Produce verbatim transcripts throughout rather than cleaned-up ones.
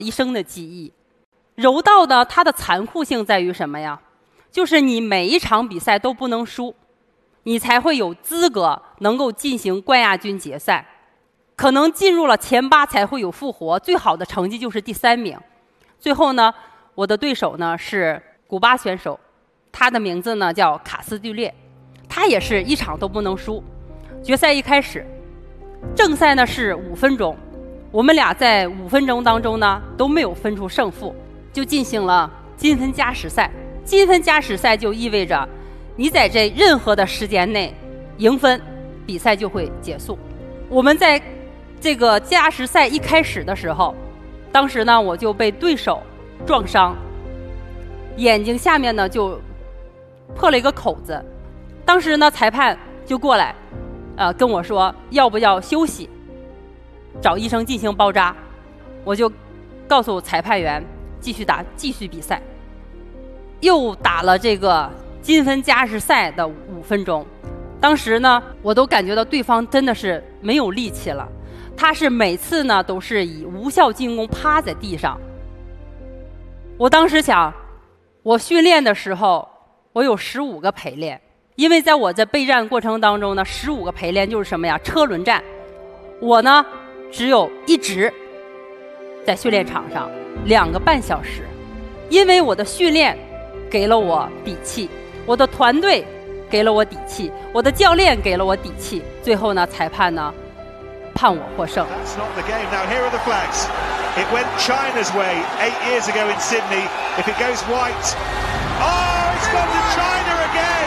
一生的记忆。柔道呢，它的残酷性在于什么呀？就是你每一场比赛都不能输，你才会有资格能够进行冠亚军决赛，可能进入了前八才会有复活，最好的成绩就是第三名。最后呢，我的对手呢是古巴选手，他的名字呢叫卡斯蒂略，他也是一场都不能输。决赛一开始，正赛呢是五分钟，我们俩在五分钟当中呢都没有分出胜负，就进行了积分加时赛。积分加时赛就意味着你在这任何的时间内赢分，比赛就会结束。我们在这个加时赛一开始的时候，当时呢我就被对手撞伤，眼睛下面呢就破了一个口子。当时呢裁判就过来呃跟我说要不要休息，找医生进行包扎。我就告诉裁判员继续打，继续比赛。又打了这个积分加时赛的五分钟，当时呢我都感觉到对方真的是没有力气了，他是每次呢都是以无效进攻趴在地上。我当时想，我训练的时候我有十五个陪练，因为在我在备战过程当中呢，十五个陪练就是什么呀？车轮战。我呢只有一直在训练场上两个半小时，因为我的训练给了我底气，我的团队给了我底气，我的教练给了我底气。最后呢，裁判呢判我获胜。 That's not the game. Now here are the flags. It went China's way eight years ago in Sydney. If it goes white, oh, it's gone to China again.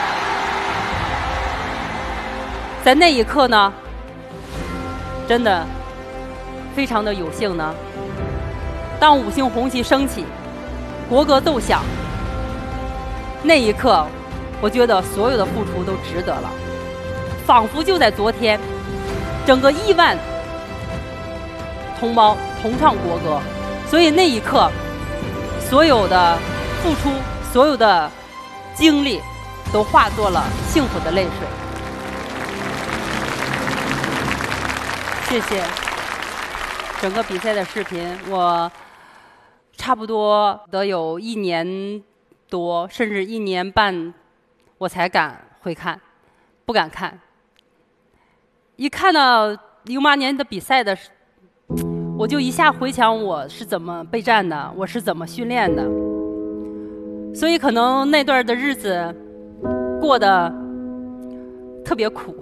在那一刻呢，真的非常的有幸呢。当五星红旗升起，国歌奏响，那一刻，我觉得所有的付出都值得了，仿佛就在昨天。整个亿万同胞同唱国歌，所以那一刻，所有的付出，所有的经历，都化作了幸福的泪水。谢谢。整个比赛的视频，我差不多得有一年多，甚至一年半，我才敢回看，不敢看。一看到零八年的比赛的，我就一下回想我是怎么备战的，我是怎么训练的。所以可能那段的日子过得特别苦。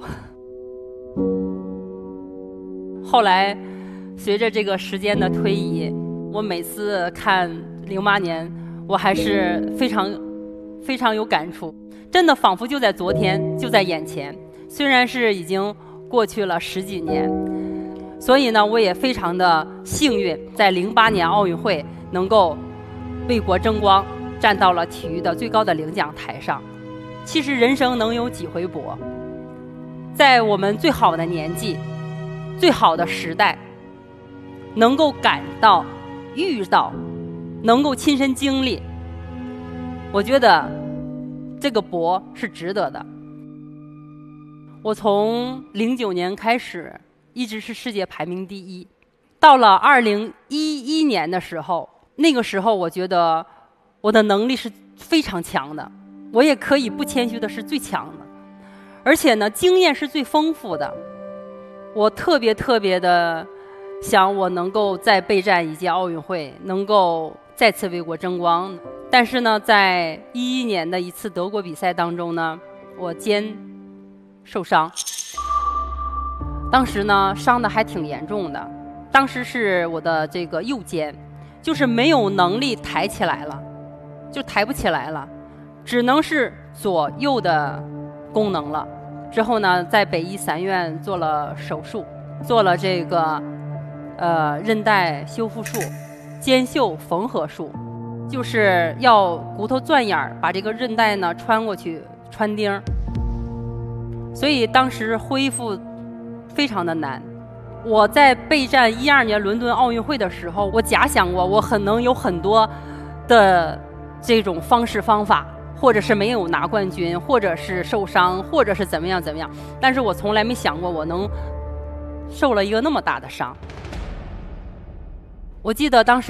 后来随着这个时间的推移，我每次看零八年，我还是非常非常有感触，真的仿佛就在昨天，就在眼前。虽然是已经过去了十几年，所以呢，我也非常的幸运，在零八年奥运会能够为国争光，站到了体育的最高的领奖台上。其实人生能有几回搏，在我们最好的年纪、最好的时代，能够感到、遇到，能够亲身经历，我觉得这个搏是值得的。我从零九年开始一直是世界排名第一，到了二零一一年的时候，那个时候我觉得我的能力是非常强的，我也可以不谦虚的是最强的，而且呢经验是最丰富的。我特别特别的想我能够再备战一届奥运会，能够再次为国争光。但是呢在一一年的一次德国比赛当中呢，我肩受伤，当时呢伤的还挺严重的，当时是我的这个右肩，就是没有能力抬起来了，就抬不起来了，只能是左右的功能了。之后呢在北医三院做了手术，做了这个呃韧带修复术、肩袖缝合术，就是要骨头钻眼儿，把这个韧带呢穿过去穿钉。所以当时恢复非常的难。我在备战一二年伦敦奥运会的时候，我假想过我很能有很多的这种方式方法，或者是没有拿冠军，或者是受伤，或者是怎么样怎么样，但是我从来没想过我能受了一个那么大的伤。我记得当时